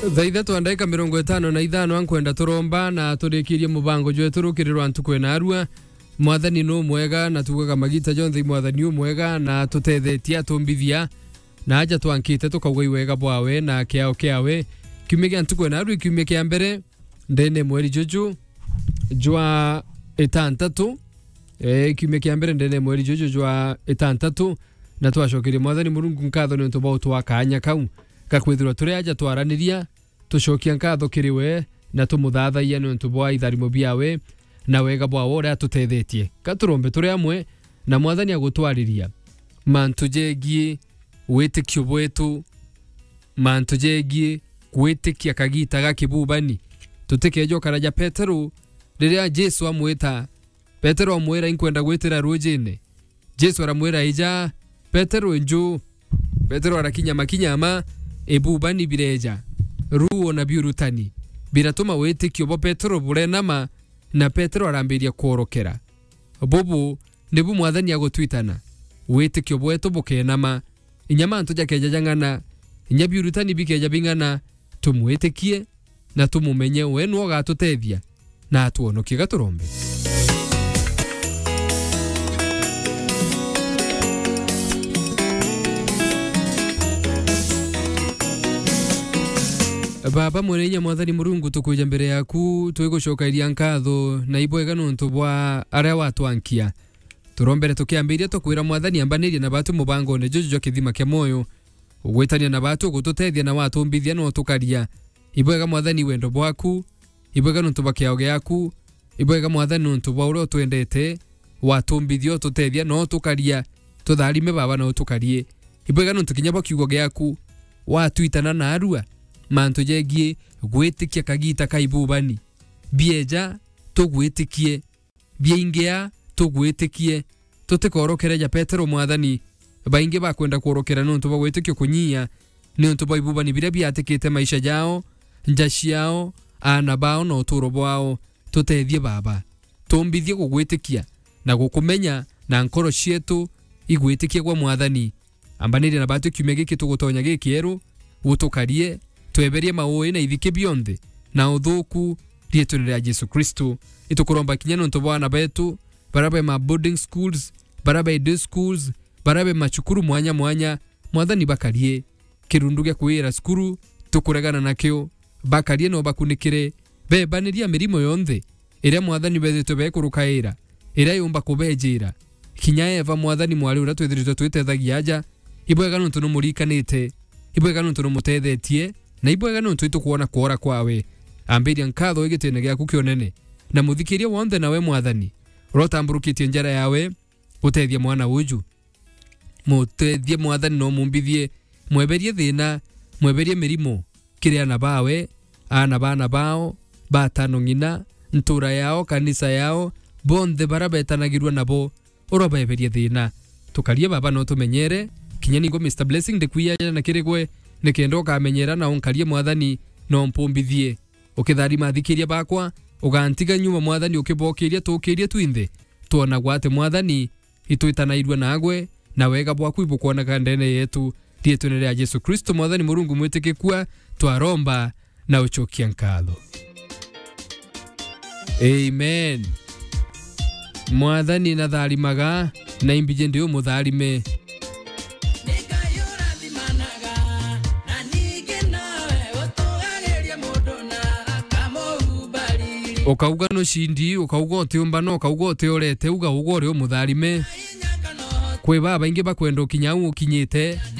Thaitha tuandaika 55 ankwenda turomba na turikirie mubango jwe turukirirwa ntukwe na arua mwathani no mwega na tugaga magita jonthe mwathani mwega na tutethetia tumbithia na aja twankite tukauga iwega bwawe na kiawe kiumia ntukwe na arua kiumia kia mbere ndene mweri juju jwa 6 kiumia kia mbere ndene mweri juju jwa 6 na twashokerie mwathani Murungu nkatho ni ntubao twakanya kau gakwithirwa turi aja twaraniria tucokia nkatho kiriwe na tumuthathaia ni ntubwa itharimo biawe na wega bwawo ria tutethetie gaturombe turi amwe na mwathani agutwariria mantu jengi witikio bwetu mantu jengi gwitikia kagita gakibubani tutikejo karaja Petero riria Jesu amwita Petero amwira inkwenda gwitira rujine Jesu aramwira ija Petero nju Petero arakinya makinyama ebubani bireja ruo na biurutani biratuma witikio bo Petero burenama na Petero arambiria kuorokera bobu nebu mwathani agotwitana witikio bwetu bukenama inyamantu jakeja jangana inyabiurutani bikeja bingana tumwitikie na tumumenye we no gatutethia na tuonokie gaturombe. Baba mwenye mwathani Murungu tukuja mbere yaku twigucoka iria nkatho na ibwega nuntu bwa aria watwankia turombere tukiambiria tukwira mwathani ambanirie na batu mubango ne jojo kithima kia moyo ugwetania na batu gututethia na watumbithia no tukaria ibwega mwathani wendo bwaku ibwega nuntu bakiaoge yaku ibwega mwathani nuntu bwa uro twendete watumbithio tutethia no tukaria tutharime baba no tukarie ibwega nuntu kinyabo kiugo gyaku watwitana na arua mantu jengi gwitikia kagita kaibubani bieja tugwitikie biengea tugwitikie tutikorokereja Petero mwathani bainge bakwenda kuorokera nuntu bagwitikia kunyia nuntu baibubani biria biatikite maisha jao njashiao ana bao no turo bwao tutethie baba tumbithie kugwitikia na gukumenya na nkoro cietu igwitikia kwa mwathani ambanire na batu kiumia giki tugutonya gikieru utukarie tweberie maoe na ithike bionthe na uthuku rietune ria Yesu Kristo itukuromba kinyano ntobwana betu barabe ma boarding schools barabe day schools barabe machukuru mwanya mwathani bakarie kirundu gya kuira skuru tukuregana nakyo bakarie no bakunikire bebaniria mirimo yonthe ira mwathani bethe bekurukaira ira yumba kubejira kinya eva mwathani mwari ura twithirito twithethagia aja ibwega nuntu no murikanite ibwega nuntu no mutethetie na ibwega nuntu itukuona kuora kwawe ambiria nkatho igitene gyaku kionene na muthikiria wonthe nawe mwathani urotamburukitie njara yawe utethia mwana uju mutethie mwathani no mumbithie mweberie thina mweberie mirimo kiria na bawe ana bana bao batano ngina ntura yao kanisa yao bonthe barabetanagirwa nabo urobeberie thina tukarie baba no tumenyere kinyani ngo Mr Blessing de kuya na kirigwe nikendo kamenyera na onkarie mwathani no mpumbithie ukitharima thikiria bakwa ugantiga nyuma mwathani ukibokiria tukiria twinthe tuona gwate mwathani itwitanairwe nagwe na wega bwaku ibukuona kandene yetu rietune ria Yesu Kristo mwathani Murungu mwitikikua twaromba na uchokia nkatho amen. Mwathani na tharimaga na imbije ndio mutharime ukauga no shindi ukauga otiumba no ukauga otiorete uga ugore umutharime kwe baba inge bakwenda kinyau kinyite